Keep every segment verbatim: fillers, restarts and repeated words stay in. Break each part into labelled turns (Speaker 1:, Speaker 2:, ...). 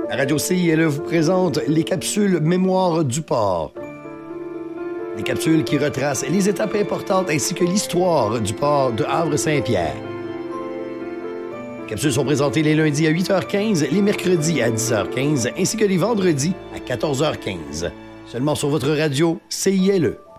Speaker 1: La radio C I L E vous présente les capsules Mémoire du port. Des capsules qui retracent les étapes importantes ainsi que l'histoire du port de Havre-Saint-Pierre. Les capsules sont présentées les lundis à huit heures quinze, les mercredis à dix heures quinze ainsi que les vendredis à quatorze heures quinze. Seulement sur votre radio C I L E.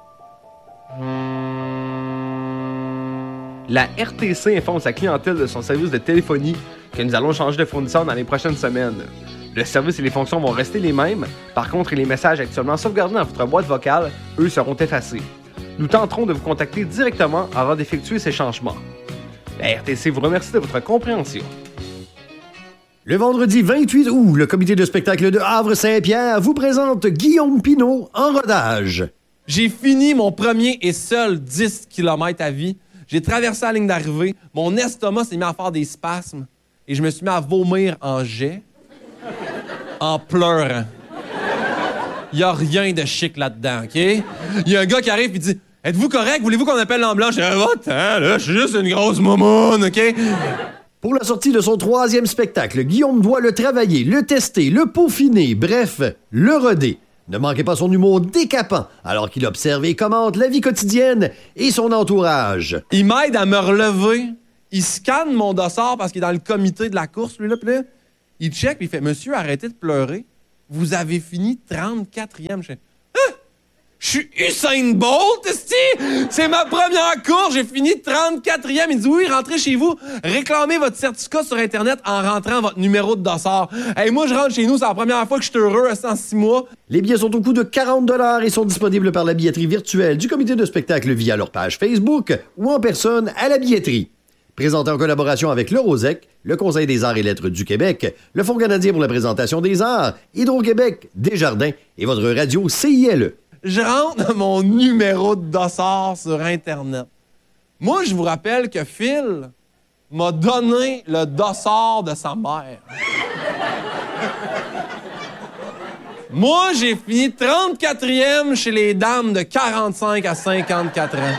Speaker 2: La R T C informe sa clientèle de son service de téléphonie que nous allons changer de fournisseur dans les prochaines semaines. Le service et les fonctions vont rester les mêmes. Par contre, les messages actuellement sauvegardés dans votre boîte vocale, eux, seront effacés. Nous tenterons de vous contacter directement avant d'effectuer ces changements. La R T C vous remercie de votre compréhension.
Speaker 1: Le vendredi vingt-huit août, le comité de spectacle de Havre-Saint-Pierre vous présente Guillaume Pinault en rodage.
Speaker 3: J'ai fini mon premier et seul dix kilomètres à vie. J'ai traversé la ligne d'arrivée. Mon estomac s'est mis à faire des spasmes. Et je me suis mis à vomir en jet. En pleurant. Il n'y a rien de chic là-dedans, OK? Il y a un gars qui arrive et dit « Êtes-vous correct? Voulez-vous qu'on appelle l'ambulance? » Je dis « Va-t'en, là, je suis juste une grosse momoune, OK? »
Speaker 1: Pour la sortie de son troisième spectacle, Guillaume doit le travailler, le tester, le peaufiner, bref, le roder. Ne manquez pas son humour décapant alors qu'il observe et commente la vie quotidienne et son entourage.
Speaker 3: Il m'aide à me relever. Il scanne mon dossard parce qu'il est dans le comité de la course, lui, là, puis là, il check, puis il fait « Monsieur, arrêtez de pleurer. Vous avez fini trente-quatrième. » Je fais « Ah! Je suis Usain Bolt, esti! C'est ma première course, j'ai fini trente-quatrième. » Il dit « Oui, rentrez chez vous, réclamez votre certificat sur Internet en rentrant votre numéro de dossard. » Hey, moi, je rentre chez nous, c'est la première fois que je suis heureux, en six mois.
Speaker 1: Les billets sont au coût de quarante dollars et sont disponibles par la billetterie virtuelle du comité de spectacle via leur page Facebook ou en personne à la billetterie. Présenté en collaboration avec le Rosec, le Conseil des arts et lettres du Québec, le Fonds canadien pour la présentation des arts, Hydro-Québec, Desjardins et votre radio C I L E.
Speaker 3: Je rentre mon numéro de dossard sur Internet. Moi, je vous rappelle que Phil m'a donné le dossard de sa mère. Moi, j'ai fini trente-quatrième chez les dames de quarante-cinq à cinquante-quatre ans.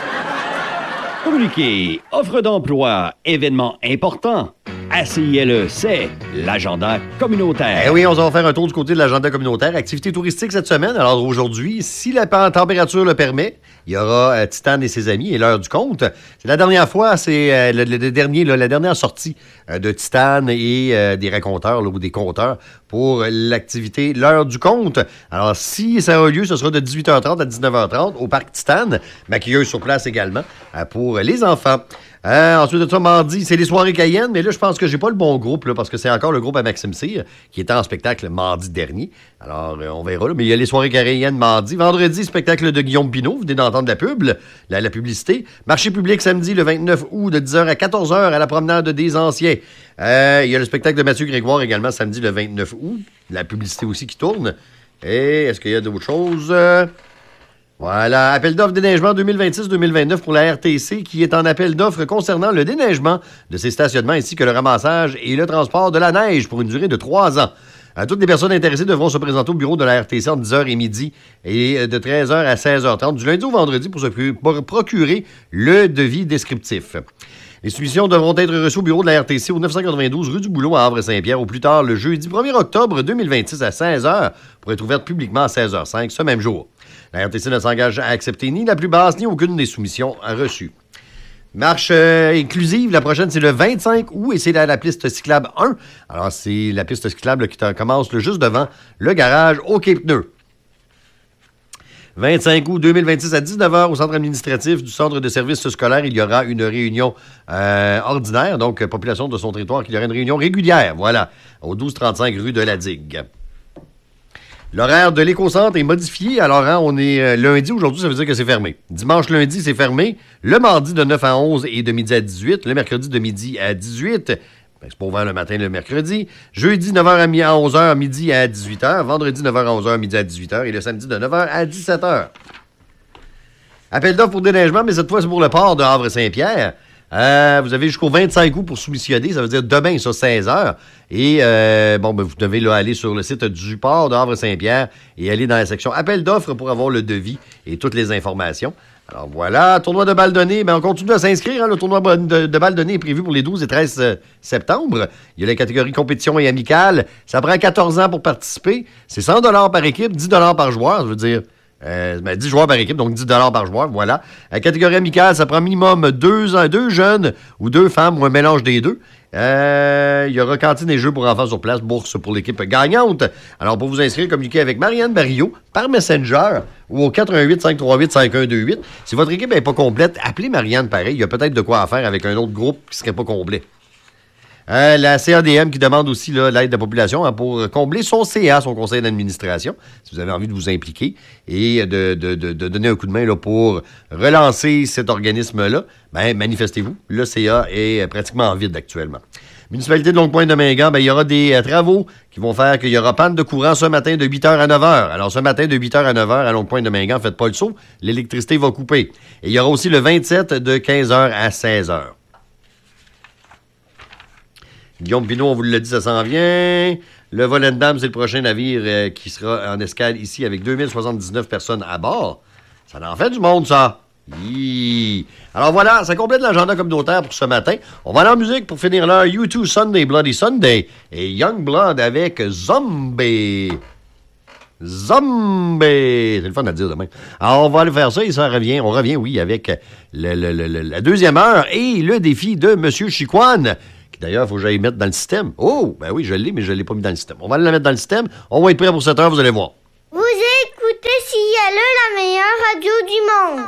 Speaker 4: Communiqué, offre d'emploi, événements importants. À C I L E, c'est l'agenda communautaire.
Speaker 1: Eh oui, on va faire un tour du côté de l'agenda communautaire. Activité touristique cette semaine. Alors aujourd'hui, si la température le permet, il y aura euh, Titane et ses amis et l'heure du compte. C'est la dernière fois, c'est euh, le, le dernier, là, la dernière sortie euh, de Titane et euh, des raconteurs là, ou des conteurs pour l'activité l'heure du compte. Alors si ça a lieu, ce sera de dix-huit heures trente à dix-neuf heures trente au parc Titane. Maquilleuse sur place également euh, pour les enfants. Euh, ensuite de ça, mardi, c'est les soirées Cayenne, mais là, je pense que j'ai pas le bon groupe, là, parce que c'est encore le groupe à Maxime Cyr, qui était en spectacle mardi dernier. Alors, euh, on verra, là, mais il y a les soirées Cayenne mardi. Vendredi, spectacle de Guillaume Pinault, vous venez d'entendre la pub, la, la publicité. Marché public samedi, le vingt-neuf août, de dix heures à quatorze heures, à la promenade des Anciens. Euh, il y a le spectacle de Mathieu Grégoire également, samedi, le vingt-neuf août. La publicité aussi qui tourne. Et est-ce qu'il y a d'autres choses? Euh... Voilà, appel d'offres déneigement deux mille vingt-six deux mille vingt-neuf pour la R T C qui est en appel d'offres concernant le déneigement de ses stationnements ainsi que le ramassage et le transport de la neige pour une durée de trois ans. Euh, toutes les personnes intéressées devront se présenter au bureau de la R T C entre dix heures et midi et de treize heures à seize heures trente du lundi au vendredi pour se pour procurer le devis descriptif. Les soumissions devront être reçues au bureau de la R T C au neuf cent quatre-vingt-douze rue du Boulot à Havre-Saint-Pierre au plus tard le jeudi premier octobre deux mille vingt-six à seize heures pour être ouverte publiquement à seize heures cinq ce même jour. La R T C ne s'engage à accepter ni la plus basse ni aucune des soumissions reçues. Marche euh, inclusive, la prochaine, c'est le vingt-cinq août et c'est la, la piste cyclable un. Alors, c'est la piste cyclable qui commence là, juste devant le garage au Quai Pneu. vingt-cinq août deux mille vingt-six à dix-neuf heures au centre administratif du centre de services scolaires, il y aura une réunion euh, ordinaire, donc population de son territoire, qu'il y aura une réunion régulière, voilà, au douze trente-cinq rue de la Digue. L'horaire de l'éco-centre est modifié. Alors, hein, on est euh, lundi. Aujourd'hui, ça veut dire que c'est fermé. Dimanche, lundi, c'est fermé. Le mardi, de neuf à onze et de midi à dix-huit. Le mercredi, de midi à dix-huit. Ben, c'est pas ouvert le matin, le mercredi. Jeudi, neuf heures à onze heures, midi à dix-huit heures. Vendredi, neuf heures à onze heures, midi à dix-huit heures. Et le samedi, de neuf heures à dix-sept heures. Appel d'offres pour déneigement, mais cette fois, c'est pour le port de Havre-Saint-Pierre. Euh, vous avez jusqu'au vingt-cinq août pour soumissionner, ça veut dire demain, ça, seize heures. Et, euh, bon, ben, vous devez là, aller sur le site du port de Havre-Saint-Pierre et aller dans la section appel d'offres pour avoir le devis et toutes les informations. Alors voilà, tournoi de balles données, ben on continue à s'inscrire. Hein, le tournoi de, de balles données est prévu pour les douze et treize septembre. Il y a la catégorie compétition et amicale. Ça prend quatorze ans pour participer. C'est cent dollars par équipe, dix dollars par joueur, je veux dire. Euh, ben, dix joueurs par équipe, donc dix dollars par joueur, voilà. La catégorie amicale, ça prend minimum deux, deux jeunes ou deux femmes ou un mélange des deux. Euh, il y aura cantine et jeux pour enfants sur place, bourse pour l'équipe gagnante. Alors, pour vous inscrire, communiquez avec Marianne Barillot par Messenger ou au quatre un huit, cinq trois huit, cinq un deux huit. Si votre équipe n'est pas complète, appelez Marianne pareil. Il y a peut-être de quoi à faire avec un autre groupe qui ne serait pas complet. Euh, la C A D M qui demande aussi là, l'aide de la population hein, pour combler son C A, son conseil d'administration, si vous avez envie de vous impliquer et de, de, de, de donner un coup de main là, pour relancer cet organisme-là, ben, manifestez-vous. Le C A est pratiquement vide actuellement. Municipalité de Longue-Pointe-de-Mingan, ben, il y aura des euh, travaux qui vont faire qu'il y aura panne de courant ce matin de huit heures à neuf heures. Alors, ce matin, de huit heures à neuf heures à Longue-Pointe-de-Mingan, faites pas le saut, l'électricité va couper. Et il y aura aussi le vingt-sept de quinze heures à seize heures. Guillaume Pinot, on vous l'a dit, ça s'en vient. Le Volendam, c'est le prochain navire euh, qui sera en escale ici avec deux mille soixante-dix-neuf personnes à bord. Ça en fait du monde, ça. Hi. Alors voilà, ça complète l'agenda communautaire pour ce matin. On va aller en musique pour finir l'heure. U deux Sunday, Bloody Sunday et Youngblood avec Zombie. Zombie! C'est le fun à dire demain. Alors, on va aller faire ça et ça revient. On revient, oui, avec le, le, le, le, la deuxième heure et le défi de M. Chicoine. D'ailleurs, il faut que j'aille mettre dans le système. Oh, ben oui, je l'ai, mais je ne l'ai pas mis dans le système. On va le mettre dans le système. On va être prêt pour cette heure, vous allez voir.
Speaker 5: Vous écoutez C I L E, la meilleure radio du monde.